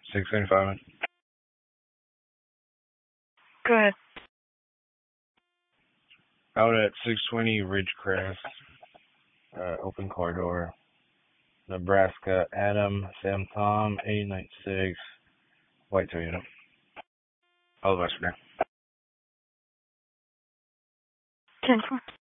675. Go ahead. Out at 620 Ridgecrest, open car door, Nebraska, Adam, Sam Tom, 896, white Toyota. All the best for now. 10-4.